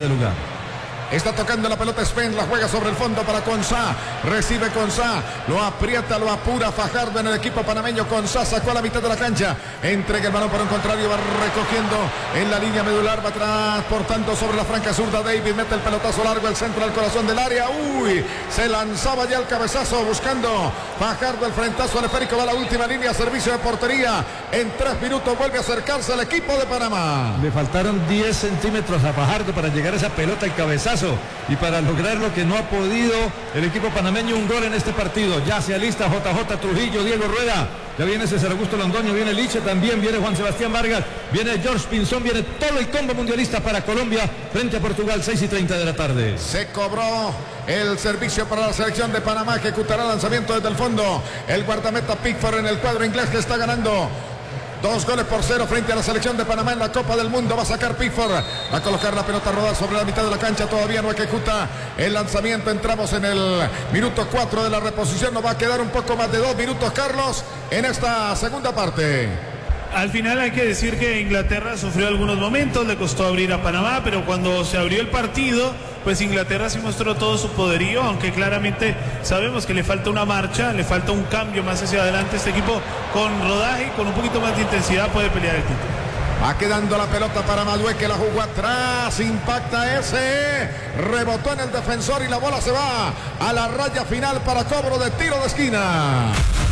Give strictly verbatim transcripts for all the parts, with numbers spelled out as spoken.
lugar. Está tocando la pelota Spen, la juega sobre el fondo para Consá, recibe Consá, lo aprieta, lo apura Fajardo en el equipo panameño. Consá sacó a la mitad de la cancha, entrega el balón para un contrario, va recogiendo en la línea medular, va transportando sobre la franca zurda. David mete el pelotazo largo, el centro al corazón del área, uy, se lanzaba ya el cabezazo buscando Fajardo el frentazo al esférico, va a la última línea, servicio de portería, en tres minutos vuelve a acercarse al equipo de Panamá. Le faltaron diez centímetros a Fajardo para llegar a esa pelota el cabezazo y para lograr lo que no ha podido el equipo panameño, un gol en este partido. Ya se alista J J Trujillo, Diego Rueda, ya viene César Augusto Londoño, viene Liche también, viene Juan Sebastián Vargas, viene George Pinzón, viene todo el combo mundialista para Colombia frente a Portugal, seis y treinta de la tarde. Se cobró el servicio para la selección de Panamá, ejecutará el lanzamiento desde el fondo el guardameta Pickford en el cuadro inglés que está ganando dos goles por cero frente a la selección de Panamá en la Copa del Mundo. Va a sacar Pickford, va a colocar la pelota a rodar sobre la mitad de la cancha. Todavía no ejecuta el lanzamiento. Entramos en el minuto cuatro de la reposición. Nos va a quedar un poco más de dos minutos, Carlos, en esta segunda parte. Al final hay que decir que Inglaterra sufrió algunos momentos, le costó abrir a Panamá, pero cuando se abrió el partido, pues Inglaterra sí mostró todo su poderío, aunque claramente sabemos que le falta una marcha, le falta un cambio más hacia adelante. Este equipo con rodaje y con un poquito más de intensidad puede pelear el título. Va quedando la pelota para Madué, que la jugó atrás, impacta ese, rebotó en el defensor y la bola se va a la raya final para cobro de tiro de esquina.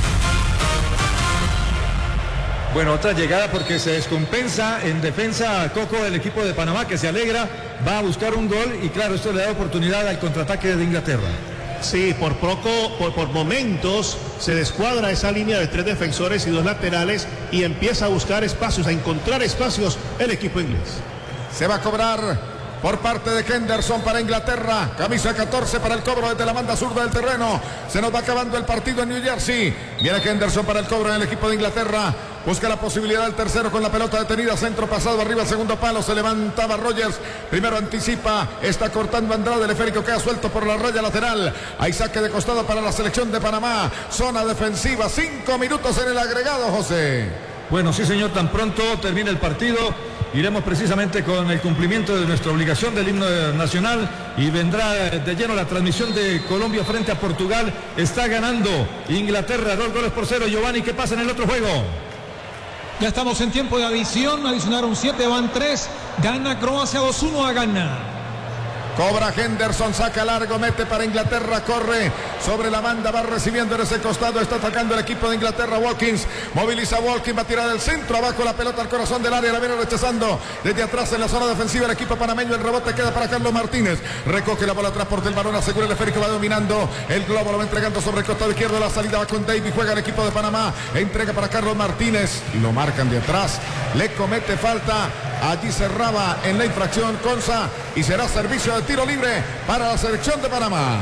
Bueno, otra llegada porque se descompensa en defensa Coco del equipo de Panamá, que se alegra, va a buscar un gol y claro, esto le da oportunidad al contraataque de Inglaterra. Sí, por poco, por, por momentos se descuadra esa línea de tres defensores y dos laterales y empieza a buscar espacios, a encontrar espacios el equipo inglés. Se va a cobrar por parte de Henderson para Inglaterra, camisa catorce para el cobro desde la banda zurda del terreno. Se nos va acabando el partido en New Jersey. Viene Henderson para el cobro en el equipo de Inglaterra. Busca la posibilidad del tercero con la pelota detenida, centro pasado arriba al segundo palo, se levantaba Rogers, primero anticipa, está cortando Andrade, el esférico queda suelto por la raya lateral. Hay saque de costado para la selección de Panamá, zona defensiva, cinco minutos en el agregado, José. Bueno, sí señor, tan pronto termina el partido, iremos precisamente con el cumplimiento de nuestra obligación del himno nacional y vendrá de lleno la transmisión de Colombia frente a Portugal. Está ganando Inglaterra, dos goles por cero. Giovanni, ¿qué pasa en el otro juego? Ya estamos en tiempo de adición, adicionaron siete, van tres, gana Croacia dos uno a Ghana. Cobra Henderson, saca largo, mete para Inglaterra, corre sobre la banda, va recibiendo en ese costado, está atacando el equipo de Inglaterra. Watkins, moviliza Watkins, va a tirar del centro, abajo la pelota al corazón del área, la viene rechazando desde atrás en la zona defensiva el equipo panameño. El rebote queda para Carlos Martínez, recoge la bola, transporta el balón, asegura el esférico, va dominando el globo, lo va entregando sobre el costado izquierdo, la salida va con David, juega el equipo de Panamá, entrega para Carlos Martínez y lo marcan de atrás, le comete falta, allí cerraba en la infracción Conza y será servicio de tiro libre para la selección de Panamá.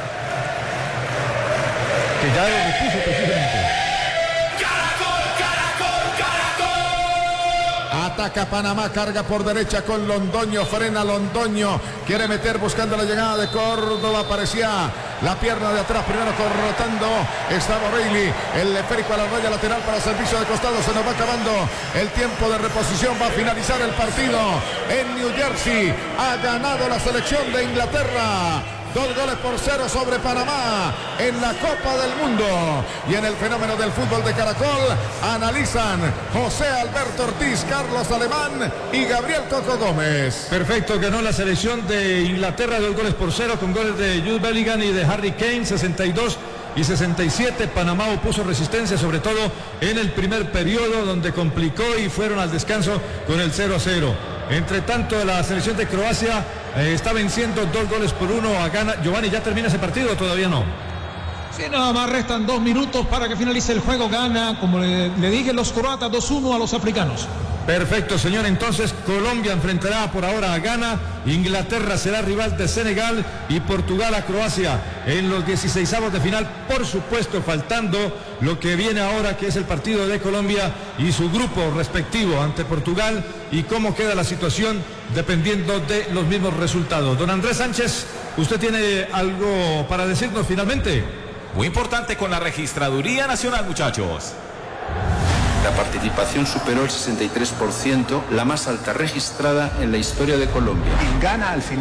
Que ya lo repuso precisamente. Ataca Panamá, carga por derecha con Londoño, frena Londoño, quiere meter buscando la llegada de Córdoba, aparecía la pierna de atrás, primero corrotando, estaba Reilly, el esférico a la raya lateral para servicio de costado, se nos va acabando el tiempo de reposición, va a finalizar el partido en New Jersey, ha ganado la selección de Inglaterra. Dos goles por cero sobre Panamá en la Copa del Mundo. Y en el fenómeno del fútbol de Caracol analizan José Alberto Ortiz, Carlos Alemán y Gabriel Coco Gómez. Perfecto, ganó la selección de Inglaterra dos goles por cero con goles de Jude Bellingham y de Harry Kane, sesenta y dos y sesenta y siete. Panamá opuso resistencia, sobre todo en el primer periodo, donde complicó y fueron al descanso con el cero a cero. Entre tanto, la selección de Croacia eh, está venciendo dos goles por uno a Ghana. Giovanni, ¿ya termina ese partido o todavía no? Sí, nada más restan dos minutos para que finalice el juego. Gana, como le, le dije, los croatas dos uno a los africanos. Perfecto, señor. Entonces Colombia enfrentará por ahora a Ghana, Inglaterra será rival de Senegal y Portugal a Croacia en los dieciseisavos de final, por supuesto faltando lo que viene ahora, que es el partido de Colombia y su grupo respectivo ante Portugal, y cómo queda la situación dependiendo de los mismos resultados. Don Andrés Sánchez, ¿usted tiene algo para decirnos finalmente? Muy importante con la Registraduría Nacional, muchachos. La participación superó el sesenta y tres por ciento, la más alta registrada en la historia de Colombia. Gana al final.